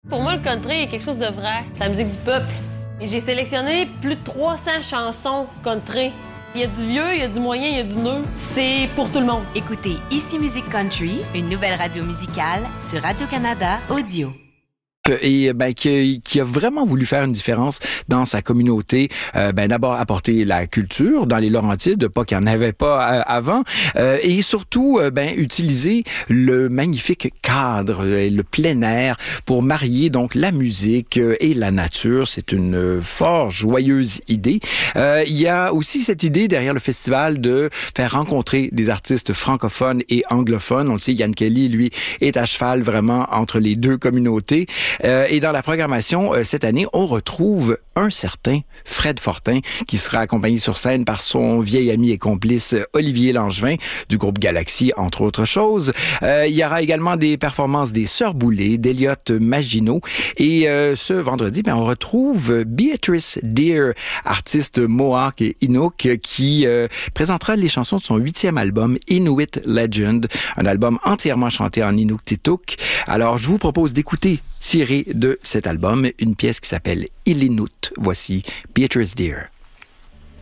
Pour moi, le country est quelque chose de vrai. C'est la musique du peuple. Et j'ai sélectionné plus de 300 chansons country. Il y a du vieux, il y a du moyen, il y a du neuf. C'est pour tout le monde. Écoutez Ici Musique Country, une nouvelle radio musicale sur Radio-Canada Audio. Et qui a vraiment voulu faire une différence dans sa communauté. D'abord apporter la culture dans les Laurentides, pas qu'il n'y en avait pas avant, et surtout utiliser le magnifique cadre, le plein air pour marier donc la musique et la nature. C'est une fort joyeuse idée. Il y a aussi cette idée derrière le festival de faire rencontrer des artistes francophones et anglophones. On le sait, Yann Kelly, lui, est à cheval vraiment entre les deux communautés. Et dans la programmation, cette année, on retrouve un certain Fred Fortin qui sera accompagné sur scène par son vieil ami et complice Olivier Langevin du groupe Galaxy, entre autres choses. Il y aura également des performances des Sœurs Boulay, d'Eliott Maginot. Et ce vendredi, on retrouve Beatrice Deer, artiste Mohawk et Inuk, qui présentera les chansons de son 8e album, Inuit Legend, un album entièrement chanté en Inuktitut. Alors, je vous propose d'écouter tiré de cet album, une pièce qui s'appelle Ilinut. Voici Beatrice Deer.